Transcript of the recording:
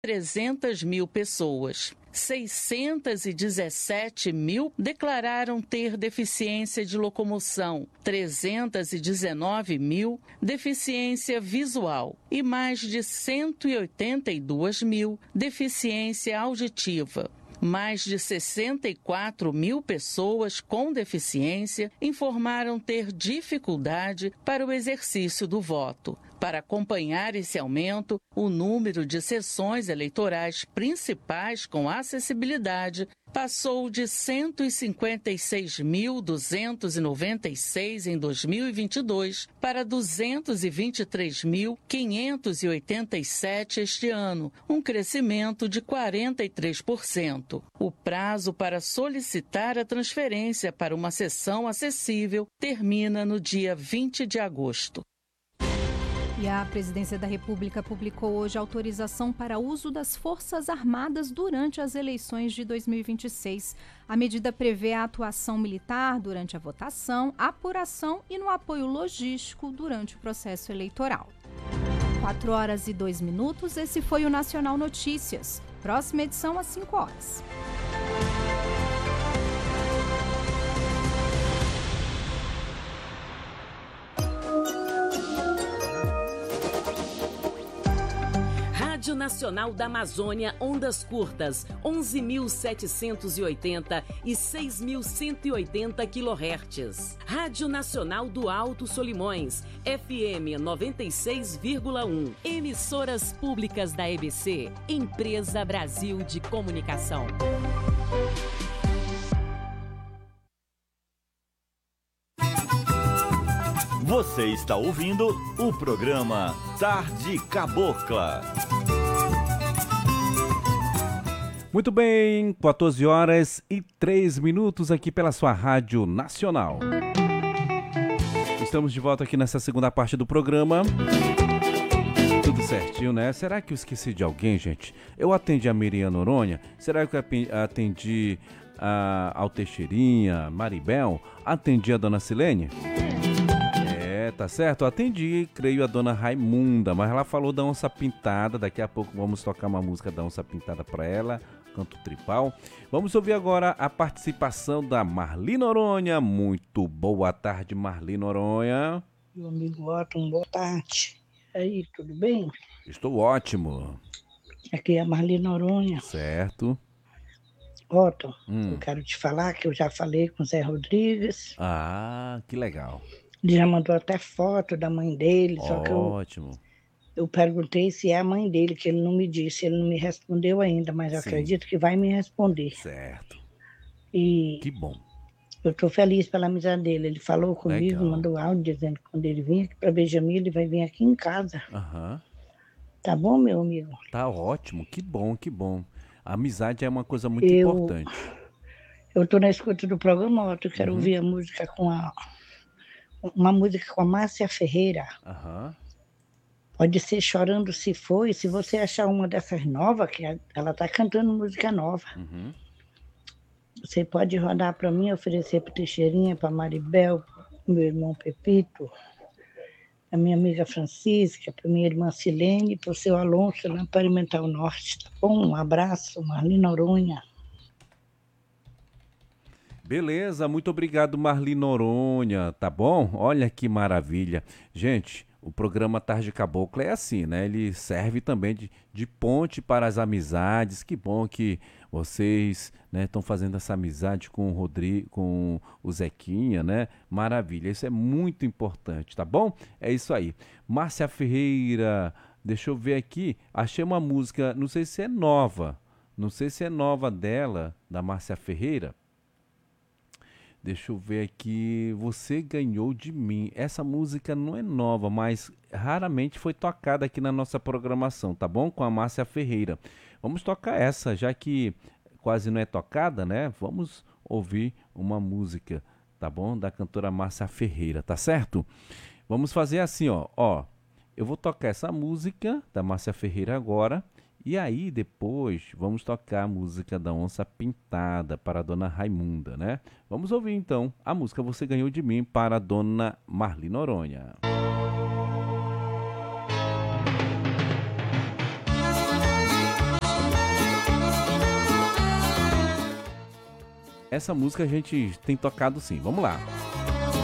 300 mil pessoas. 617 mil declararam ter deficiência de locomoção, 319 mil deficiência visual e mais de 182 mil deficiência auditiva. Mais de 64 mil pessoas com deficiência informaram ter dificuldade para o exercício do voto. Para acompanhar esse aumento, o número de sessões eleitorais principais com acessibilidade passou de 156.296 em 2022 para 223.587 este ano, um crescimento de 43%. O prazo para solicitar a transferência para uma sessão acessível termina no dia 20 de agosto. E a Presidência da República publicou hoje autorização para uso das Forças Armadas durante as eleições de 2026. A medida prevê a atuação militar durante a votação, apuração e no apoio logístico durante o processo eleitoral. 4h02, esse foi o Nacional Notícias. Próxima edição às 5h. Rádio Nacional da Amazônia, ondas curtas, 11.780 e 6.180 kHz. Rádio Nacional do Alto Solimões, FM 96,1. Emissoras públicas da EBC, Empresa Brasil de Comunicação. Você está ouvindo o programa Tarde Cabocla. Muito bem, 14h03 aqui pela sua Rádio Nacional. Estamos de volta aqui nessa segunda parte do programa. Tudo certinho, né? Será que eu esqueci de alguém, gente? Eu atendi a Miriam Noronha? Será que eu atendi ao Teixeirinha, Maribel? Atendi a Dona Silene? Tá certo? Eu atendi, creio, a Dona Raimunda, mas ela falou da Onça Pintada. Daqui a pouco vamos tocar uma música da Onça Pintada para ela, canto tripal. Vamos ouvir agora a participação da Marli Noronha. Muito boa tarde, Marli Noronha. Meu amigo Otton, boa tarde. E aí, tudo bem? Estou ótimo. Aqui é a Marli Noronha. Certo. Otton, eu quero te falar que eu já falei com o Zé Rodrigues. Ah, que legal. Ele já mandou até foto da mãe dele, só que ótimo. Eu perguntei se é a mãe dele, que ele não me disse, ele não me respondeu ainda, mas eu acredito que vai me responder. Certo. E que bom. Eu estou feliz pela amizade dele. Ele falou comigo, legal. Mandou áudio dizendo que quando ele vir aqui para Benjamin, ele vai vir aqui em casa. Aham. Tá bom, meu amigo? Tá ótimo, que bom, que bom. A amizade é uma coisa muito importante. Eu estou na escuta do programa, eu quero ouvir a música uma música com a Márcia Ferreira. Pode ser Chorando Se Foi. Se você achar uma dessas novas, que ela está cantando música nova, você pode rodar para mim, oferecer para Teixeirinha, para Maribel, para meu irmão Pepito, a minha amiga Francisca, para minha irmã Silene, para o seu Alonso, lá para Alimentar o Norte. Tá bom? Um abraço, Marli Noronha. Beleza, muito obrigado, Marli Noronha, tá bom? Olha que maravilha. Gente, o programa Tarde Cabocla é assim, né? Ele serve também de ponte para as amizades. Que bom que vocês, né, estão fazendo essa amizade com o Rodrigo, com o Zequinha, né? Maravilha, isso é muito importante, tá bom? É isso aí. Márcia Ferreira, deixa eu ver aqui, achei uma música, não sei se é nova dela, da Márcia Ferreira. Deixa eu ver aqui, Você Ganhou de Mim. Essa música não é nova, mas raramente foi tocada aqui na nossa programação, tá bom? Com a Márcia Ferreira. Vamos tocar essa, já que quase não é tocada, né? Vamos ouvir uma música, tá bom? Da cantora Márcia Ferreira, tá certo? Vamos fazer assim, ó. Eu vou tocar essa música da Márcia Ferreira agora. E aí, depois, vamos tocar a música da Onça Pintada para a Dona Raimunda, né? Vamos ouvir, então, a música Você Ganhou de Mim para a Dona Marli Noronha. essa música a gente tem tocado sim. Vamos lá.